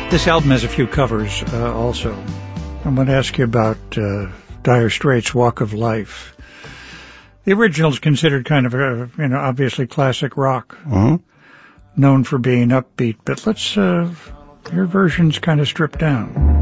This album has a few covers also. I'm going to ask you about Dire Straits' Walk of Life. The original is considered kind of, obviously classic rock, known for being upbeat, but let's, your version's kind of stripped down.